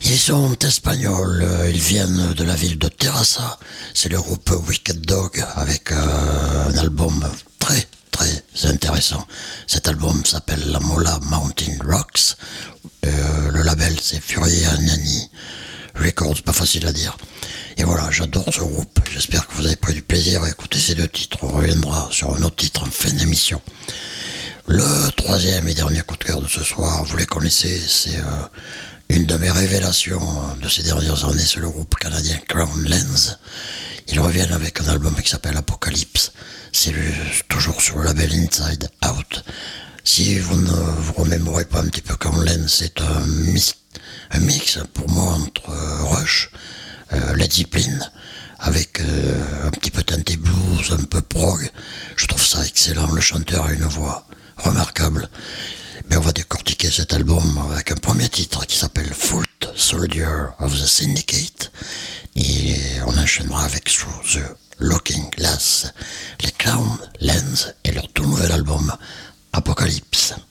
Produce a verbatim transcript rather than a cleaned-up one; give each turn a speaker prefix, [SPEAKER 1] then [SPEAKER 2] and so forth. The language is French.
[SPEAKER 1] Ils sont espagnols, euh, ils viennent de la ville de Terrassa. C'est le groupe Wicked Dog avec euh, un album très très intéressant. Cet album s'appelle La Mola Mountain Rocks. Euh, le label c'est Fury Anani Records, pas facile à dire. Et voilà, j'adore ce groupe. J'espère que vous avez pris du plaisir à écouter ces deux titres. On reviendra sur un autre titre en fin d'émission. Le troisième et dernier coup de cœur de ce soir, vous les connaissez, c'est euh, une de mes révélations de ces dernières années, c'est le groupe canadien Crown Lens. Ils reviennent avec un album qui s'appelle Apocalypse. C'est toujours sur le label Inside Out. Si vous ne vous remémorez pas un petit peu Crown Lens, c'est un, mis, un mix pour moi entre euh, Rush, euh, Led Zeppelin, avec euh, un petit peu teinté blues, un peu prog. Je trouve ça excellent. Le chanteur a une voix remarquable. Mais on va décortiquer cet album avec un premier titre qui s'appelle Foot Soldier of the Syndicate. Et on enchaînera avec Through the Looking Glass, les Crown Lens et leur tout nouvel album Apocalypse.